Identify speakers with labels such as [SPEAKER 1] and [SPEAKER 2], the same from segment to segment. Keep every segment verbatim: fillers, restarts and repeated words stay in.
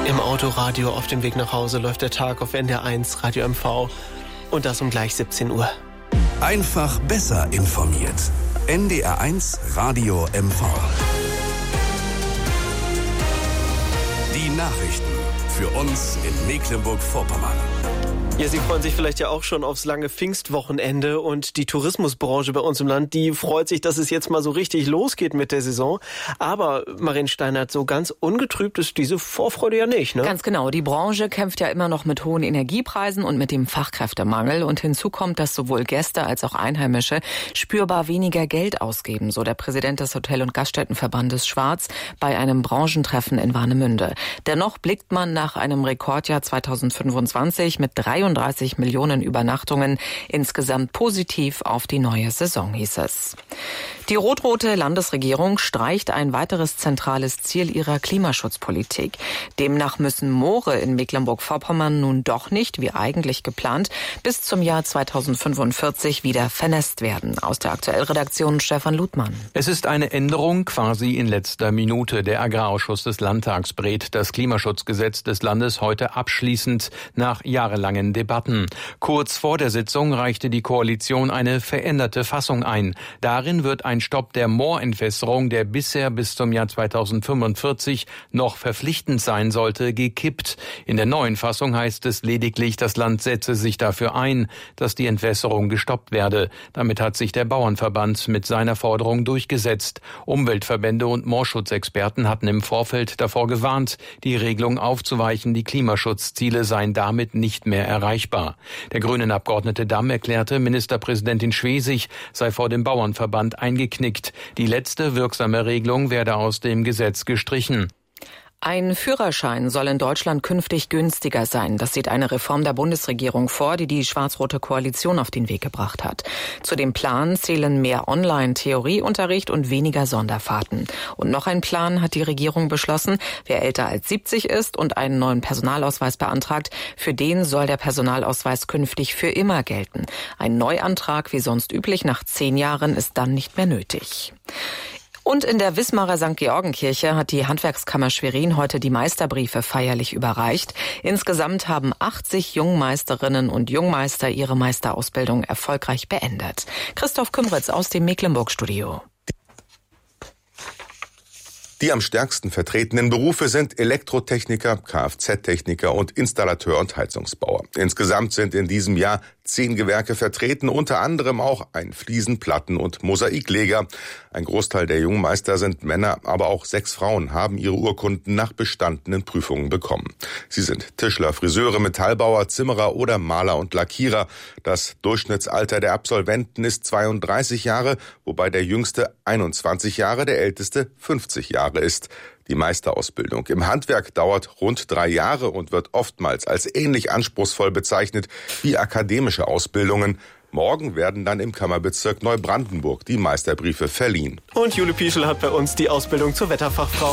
[SPEAKER 1] Im Autoradio auf dem Weg nach Hause läuft der Tag auf N D R eins Radio M V. Und das um gleich siebzehn Uhr.
[SPEAKER 2] Einfach besser informiert. N D R eins Radio M V. Die Nachrichten für uns in Mecklenburg-Vorpommern.
[SPEAKER 1] Ja, Sie freuen sich vielleicht ja auch schon aufs lange Pfingstwochenende und die Tourismusbranche bei uns im Land, die freut sich, dass es jetzt mal so richtig losgeht mit der Saison. Aber Marien Steinert, so ganz ungetrübt ist diese Vorfreude ja nicht, ne?
[SPEAKER 3] Ganz genau. Die Branche kämpft ja immer noch mit hohen Energiepreisen und mit dem Fachkräftemangel. Und hinzu kommt, dass sowohl Gäste als auch Einheimische spürbar weniger Geld ausgeben, so der Präsident des Hotel- und Gaststättenverbandes Schwarz bei einem Branchentreffen in Warnemünde. Dennoch blickt man nach einem Rekordjahr zweitausendfünfundzwanzig mit dreiunddreißig Millionen Übernachtungen insgesamt positiv auf die neue Saison, hieß es. Die rot-rote Landesregierung streicht ein weiteres zentrales Ziel ihrer Klimaschutzpolitik. Demnach müssen Moore in Mecklenburg-Vorpommern nun doch nicht, wie eigentlich geplant, bis zum Jahr zweitausendfünfundvierzig wieder vernässt werden. Aus der Aktuellredaktion Stefan Ludmann.
[SPEAKER 4] Es ist eine Änderung quasi in letzter Minute. Der Agrarausschuss des Landtags berät das Klimaschutzgesetz des Landes heute abschließend nach jahrelangen Debatten. Kurz vor der Sitzung reichte die Koalition eine veränderte Fassung ein. Darin wird ein Stopp der Moorentwässerung, der bisher bis zum Jahr zweitausendfünfundvierzig noch verpflichtend sein sollte, gekippt. In der neuen Fassung heißt es lediglich, das Land setze sich dafür ein, dass die Entwässerung gestoppt werde. Damit hat sich der Bauernverband mit seiner Forderung durchgesetzt. Umweltverbände und Moorschutzexperten hatten im Vorfeld davor gewarnt, die Regelung aufzuweichen. Die Klimaschutzziele seien damit nicht mehr erreichbar. Der Grünen-Abgeordnete Damm erklärte, Ministerpräsidentin Schwesig sei vor dem Bauernverband eingeknickt. Die letzte wirksame Regelung werde aus dem Gesetz gestrichen.
[SPEAKER 3] Ein Führerschein soll in Deutschland künftig günstiger sein. Das sieht eine Reform der Bundesregierung vor, die die schwarz-rote Koalition auf den Weg gebracht hat. Zu dem Plan zählen mehr Online-Theorieunterricht und weniger Sonderfahrten. Und noch ein Plan hat die Regierung beschlossen. Wer älter als siebzig ist und einen neuen Personalausweis beantragt, für den soll der Personalausweis künftig für immer gelten. Ein Neuantrag, wie sonst üblich, nach zehn Jahren ist dann nicht mehr nötig. Und in der Wismarer Sankt Georgenkirche hat die Handwerkskammer Schwerin heute die Meisterbriefe feierlich überreicht. Insgesamt haben achtzig Jungmeisterinnen und Jungmeister ihre Meisterausbildung erfolgreich beendet. Christoph Kümritz aus dem Mecklenburg-Studio.
[SPEAKER 5] Die am stärksten vertretenen Berufe sind Elektrotechniker, Kfz-Techniker und Installateur und Heizungsbauer. Insgesamt sind in diesem Jahr zehn Gewerke vertreten, unter anderem auch ein Fliesen-, Platten- und Mosaikleger. Ein Großteil der Jungmeister sind Männer, aber auch sechs Frauen haben ihre Urkunden nach bestandenen Prüfungen bekommen. Sie sind Tischler, Friseure, Metallbauer, Zimmerer oder Maler und Lackierer. Das Durchschnittsalter der Absolventen ist zweiunddreißig Jahre, wobei der jüngste einundzwanzig Jahre, der älteste fünfzig Jahre ist. Die Meisterausbildung im Handwerk dauert rund drei Jahre und wird oftmals als ähnlich anspruchsvoll bezeichnet wie akademische Ausbildungen. Morgen werden dann im Kammerbezirk Neubrandenburg die Meisterbriefe verliehen.
[SPEAKER 1] Und Jule Pieschel hat bei uns die Ausbildung zur Wetterfachfrau.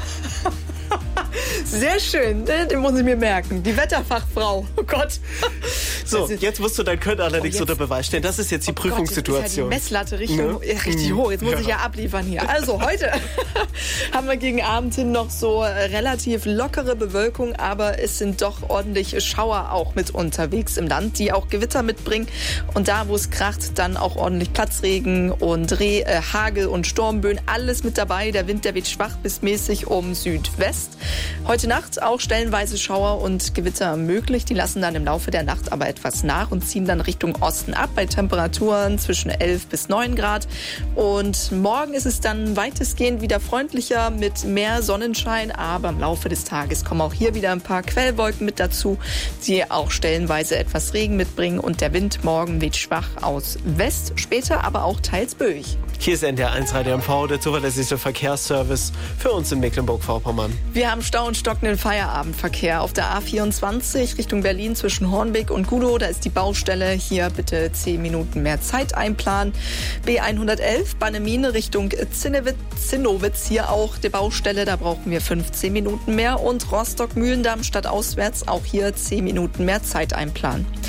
[SPEAKER 6] Sehr schön, ne? Den muss ich mir merken. Die Wetterfachfrau. Oh Gott.
[SPEAKER 1] So, jetzt musst du dein Können allerdings
[SPEAKER 6] oh,
[SPEAKER 1] unter Beweis stellen. Das ist jetzt die
[SPEAKER 6] oh
[SPEAKER 1] Prüfungssituation.
[SPEAKER 6] Gott, jetzt ist ja die Messlatte richtig,
[SPEAKER 1] ne?
[SPEAKER 6] richtig hoch. Jetzt muss
[SPEAKER 1] ja.
[SPEAKER 6] ich ja abliefern hier. Also heute haben wir gegen Abend hin noch so relativ lockere Bewölkung, aber es sind doch ordentliche Schauer auch mit unterwegs im Land, die auch Gewitter mitbringen. Und da, wo es kracht, dann auch ordentlich Platzregen und Reh, äh, Hagel und Sturmböen. Alles mit dabei. Der Wind, der weht schwach bis mäßig um Südwest. Heute Nacht auch stellenweise Schauer und Gewitter möglich. Die lassen dann im Laufe der Nacht aber etwas nach und ziehen dann Richtung Osten ab bei Temperaturen zwischen elf bis neun Grad. Und morgen ist es dann weitestgehend wieder freundlicher mit mehr Sonnenschein. Aber im Laufe des Tages kommen auch hier wieder ein paar Quellwolken mit dazu, die auch stellenweise etwas Regen mitbringen. Und der Wind morgen weht schwach aus West, später aber auch teils böig.
[SPEAKER 1] Hier ist N D R eins Radio M V, der zuverlässigste Verkehrsservice für uns in Mecklenburg-Vorpommern.
[SPEAKER 6] Wir haben Stau und stockenden Feierabendverkehr auf der A vierundzwanzig Richtung Berlin zwischen Hornbeck und Gudow. Da ist die Baustelle. Hier bitte zehn Minuten mehr Zeit einplanen. B hundertelf Bannemine Richtung Zinnewitz, Zinnowitz. Hier auch die Baustelle. Da brauchen wir fünfzehn Minuten mehr. Und Rostock-Mühlendamm stadtauswärts. Auch hier zehn Minuten mehr Zeit einplanen.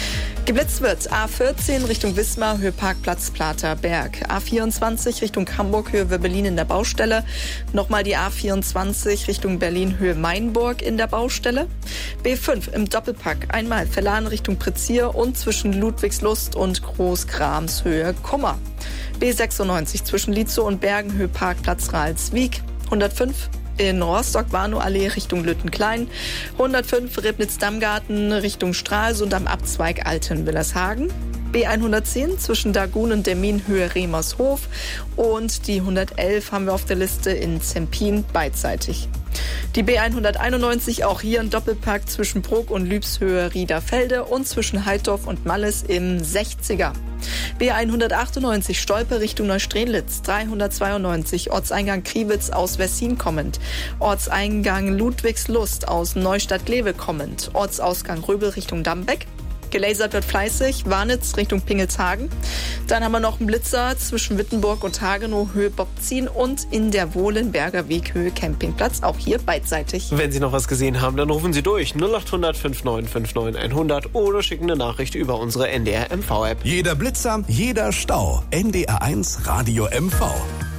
[SPEAKER 6] Geblitzt wird A vierzehn Richtung Wismar, Höhe Parkplatz Plater-Berg. A vierundzwanzig Richtung Hamburg, Höhe Berlin in der Baustelle. Nochmal die A vierundzwanzig Richtung Berlin, Höhe Mainburg in der Baustelle. B fünf im Doppelpack einmal Verlan Richtung Prezier und zwischen Ludwigslust und Großkrams Höhe Kummer. B sechsundneunzig zwischen Lietzow und Bergen, Höhe Parkplatz Ralswiek. hundertfünf in Rostock-Warnow-Allee Richtung Lüttenklein, hundertfünf Ribnitz-Dammgarten Richtung Stralsund am Abzweig Altenwillershagen, B hundertzehn zwischen Dagun und Demmin Höhe Remershof und die hundertelf haben wir auf der Liste in Zempin beidseitig. Die B hunderteinundneunzig, auch hier ein Doppelpack zwischen Bruck und Lübshöhe Riederfelde und zwischen Heidorf und Malles im sechziger. B hundertachtundneunzig Stolpe Richtung Neustrelitz, dreihundertzweiundneunzig Ortseingang Kriwitz aus Wessin kommend, Ortseingang Ludwigslust aus Neustadt-Glewe kommend, Ortsausgang Röbel Richtung Dambeck. Gelasert wird fleißig, Warnitz Richtung Pingelshagen. Dann haben wir noch einen Blitzer zwischen Wittenburg und Hagenow, Höhe Bobzin und in der Wohlenberger Weg, Höhe Campingplatz, auch hier beidseitig.
[SPEAKER 1] Wenn Sie noch was gesehen haben, dann rufen Sie durch null acht hundert neunundfünfzig neunundfünfzig hundert oder schicken eine Nachricht über unsere N D R M V-App.
[SPEAKER 2] Jeder Blitzer, jeder Stau. N D R eins Radio M V.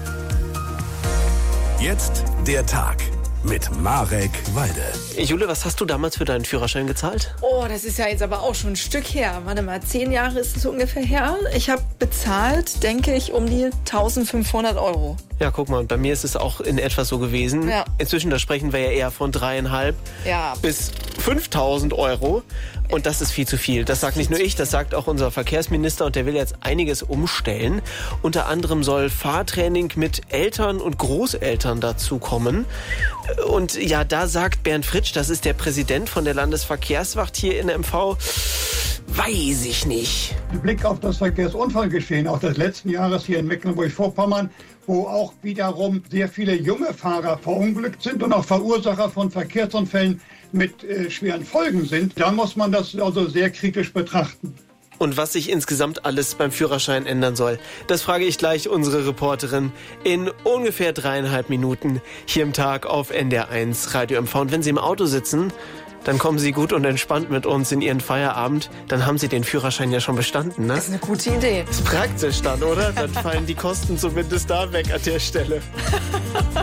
[SPEAKER 2] Jetzt der Tag mit Marek Walde.
[SPEAKER 1] Jule, was hast du damals für deinen Führerschein gezahlt?
[SPEAKER 6] Oh, das ist ja jetzt aber auch schon ein Stück her. Warte mal, zehn Jahre ist es ungefähr her. Ich habe bezahlt, denke ich, um die eintausendfünfhundert Euro.
[SPEAKER 1] Ja, guck mal, bei mir ist es auch in etwa so gewesen.
[SPEAKER 6] Ja.
[SPEAKER 1] Inzwischen, da sprechen wir ja eher von dreieinhalb
[SPEAKER 6] Ja.
[SPEAKER 1] bis fünftausend Euro. Und das ist viel zu viel. Das sagt nicht nur ich, das sagt auch unser Verkehrsminister. Und der will jetzt einiges umstellen. Unter anderem soll Fahrtraining mit Eltern und Großeltern dazu kommen. Und ja, da sagt Bernd Fritsch, das ist der Präsident von der Landesverkehrswacht hier in M V, weiß ich nicht.
[SPEAKER 7] Mit Blick auf das Verkehrsunfallgeschehen auch des letzten Jahres hier in Mecklenburg-Vorpommern, wo auch wiederum sehr viele junge Fahrer verunglückt sind und auch Verursacher von Verkehrsunfällen mit äh, schweren Folgen sind, da muss man das also sehr kritisch betrachten.
[SPEAKER 1] Und was sich insgesamt alles beim Führerschein ändern soll, das frage ich gleich unsere Reporterin in ungefähr dreieinhalb Minuten hier im Tag auf N D R eins Radio M V. Und wenn Sie im Auto sitzen, dann kommen Sie gut und entspannt mit uns in Ihren Feierabend. Dann haben Sie den Führerschein ja schon bestanden, ne?
[SPEAKER 6] Das ist eine gute Idee.
[SPEAKER 1] Ist praktisch dann, oder? Dann fallen die Kosten zumindest da weg an der Stelle.